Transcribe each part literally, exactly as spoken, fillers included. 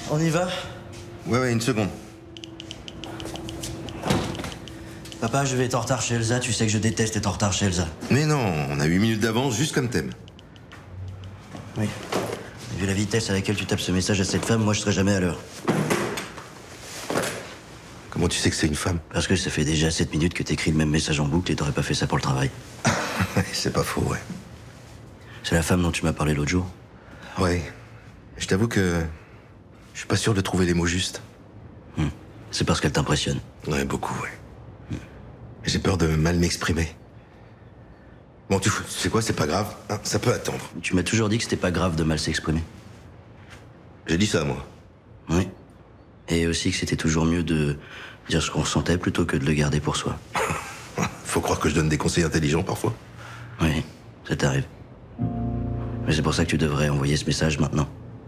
On y va? Ouais, ouais, une seconde. Papa, je vais être en retard chez Elsa. Tu sais que je déteste être en retard chez Elsa. Mais non, on a huit minutes d'avance, juste comme thème. Oui. Vu la vitesse à laquelle tu tapes ce message à cette femme, moi je serai jamais à l'heure. Comment tu sais que c'est une femme? Parce que ça fait déjà sept minutes que t'écris le même message en boucle et t'aurais pas fait ça pour le travail. C'est pas faux, ouais. C'est la femme dont tu m'as parlé l'autre jour? Ouais. Je t'avoue que je suis pas sûr de trouver les mots justes. Hmm. C'est parce qu'elle t'impressionne. Ouais, beaucoup, ouais. Hmm. J'ai peur de mal m'exprimer. Bon, tu, tu sais quoi, c'est pas grave. Hein, ça peut attendre. Tu m'as toujours dit que c'était pas grave de mal s'exprimer. J'ai dit ça, moi. Oui. Et aussi que c'était toujours mieux de dire ce qu'on ressentait plutôt que de le garder pour soi. Faut croire que je donne des conseils intelligents parfois. Oui, ça t'arrive. Mais c'est pour ça que tu devrais envoyer ce message maintenant.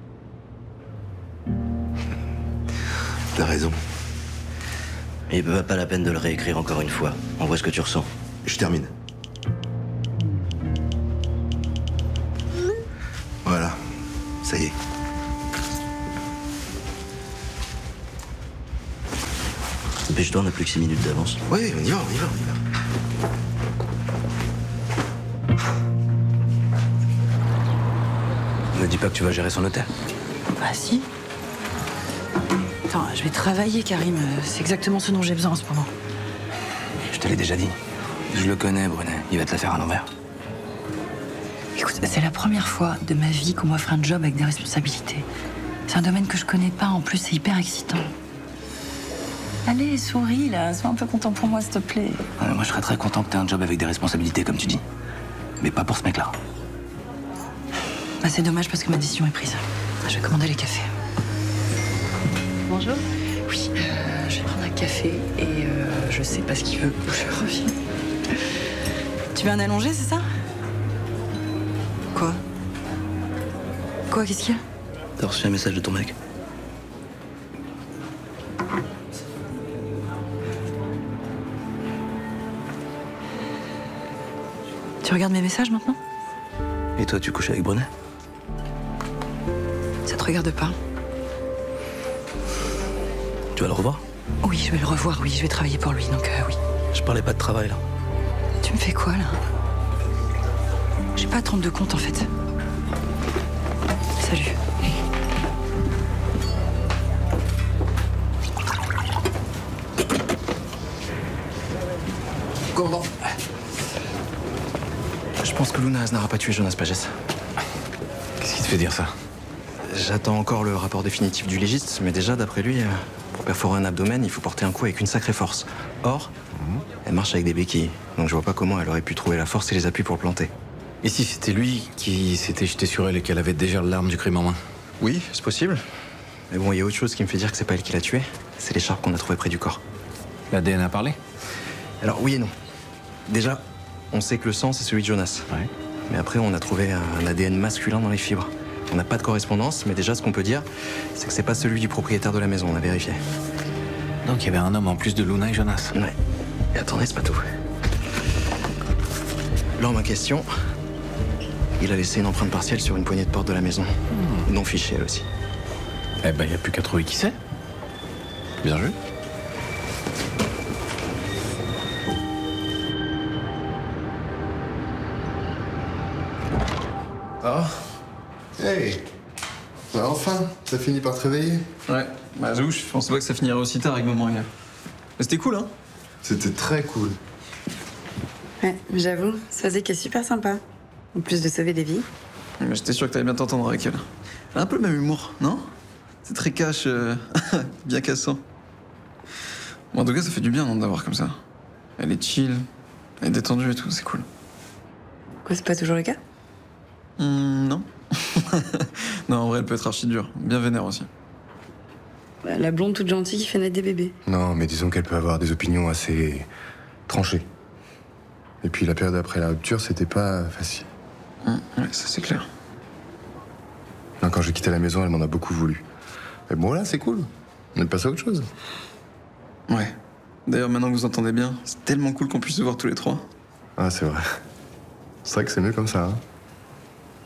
T'as raison. Et bah, pas la peine de le réécrire encore une fois. On voit ce que tu ressens. Je termine. Voilà. Ça y est. Dépêche-toi, on n'a plus que six minutes d'avance. Ouais, on y va, on y va, on y va. Me dis pas que tu vas gérer son hôtel. Bah si. Attends, je vais travailler, Karim. C'est exactement ce dont j'ai besoin en ce moment. Je te l'ai déjà dit. Je le connais, Brunet. Il va te la faire à l'envers. Écoute, c'est la première fois de ma vie qu'on m'offre un job avec des responsabilités. C'est un domaine que je connais pas, en plus c'est hyper excitant. Allez, souris là, sois un peu content pour moi, s'il te plaît. Euh, moi, je serais très content que t'aies un job avec des responsabilités, comme tu dis. Mais pas pour ce mec-là. Bah, c'est dommage parce que ma décision est prise. Je vais commander les cafés. Bonjour. Oui, euh, je vais prendre un café et euh, je sais pas ce qu'il veut. Je reviens. Tu veux un allongé, c'est ça? Quoi? Quoi, qu'est-ce qu'il y a? T'as reçu un message de ton mec? Tu regardes mes messages maintenant? Et toi, tu couches avec Brunet? Ça te regarde pas? Tu vas le revoir? Oui, je vais le revoir, oui, je vais travailler pour lui, donc euh, oui. Je parlais pas de travail, là. Tu me fais quoi, là? J'ai pas à te rendre de compte, en fait. Salut. Comment? Je pense que Luna n'aura pas tué Jonas Pages. Qu'est-ce qui te fait dire ça? J'attends encore le rapport définitif du légiste, mais déjà, d'après lui, euh, pour perforer un abdomen, il faut porter un coup avec une sacrée force. Or, mmh. elle marche avec des béquilles, donc je vois pas comment elle aurait pu trouver la force et les appuis pour le planter. Et si c'était lui qui s'était jeté sur elle et qu'elle avait déjà l'arme du crime en main? Oui, c'est possible. Mais bon, il y a autre chose qui me fait dire que c'est pas elle qui l'a tué. C'est l'écharpe qu'on a trouvée près du corps. L'A D N a parlé? Alors, oui et non. Déjà, on sait que le sang, c'est celui de Jonas. Ouais. Mais après, on a trouvé un A D N masculin dans les fibres. On n'a pas de correspondance, mais déjà, ce qu'on peut dire, c'est que c'est pas celui du propriétaire de la maison, on a vérifié. Donc il y avait un homme en plus de Luna et Jonas. Ouais. Et attendez, c'est pas tout. L'homme en question, il a laissé une empreinte partielle sur une poignée de porte de la maison. Mmh. Non fichée, elle aussi. Eh ben, il n'y a plus qu'à trouver qui c'est. Bien joué. Ah. Hey. Bah enfin, t'as fini par te réveiller? Ouais, bah j'avoue, je pensais pas que ça finirait aussi tard avec maman hier. Mais c'était cool, hein? C'était très cool. Ouais, j'avoue, Soisek est super sympa. En plus de sauver des vies. Mais j'étais sûr que t'allais bien t'entendre avec elle. Elle a un peu le même humour, non? C'est très cash, euh... bien cassant. Bon, en tout cas, ça fait du bien non, d'avoir comme ça. Elle est chill, elle est détendue et tout, c'est cool. Quoi, c'est pas toujours le cas? Mmh, non. Non, en vrai, elle peut être archi dure. Bien vénère aussi. Bah, la blonde toute gentille qui fait naître des bébés. Non, mais disons qu'elle peut avoir des opinions assez tranchées. Et puis la période après la rupture, c'était pas facile. Mmh, ouais, ça c'est clair. Non, quand j'ai quitté la maison, elle m'en a beaucoup voulu. Mais bon, là, c'est cool. On est passé à autre chose. Ouais. D'ailleurs, maintenant que vous entendez bien, c'est tellement cool qu'on puisse se voir tous les trois. Ah, c'est vrai. C'est vrai que c'est mieux comme ça, hein.